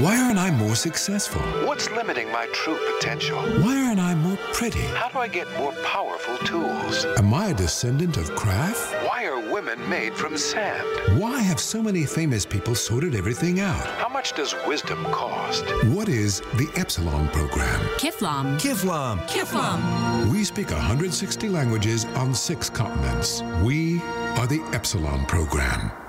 Why aren't I more successful? What's limiting my true potential? Why aren't I more pretty? How do I get more powerful tools? Am I a descendant of Kraft? Why are women made from sand? Why have so many famous people sorted everything out? How much does wisdom cost? What is the Epsilon program? Kiflam. Kiflam. Kiflam. We speak 160 languages on 6 continents. We are the Epsilon program.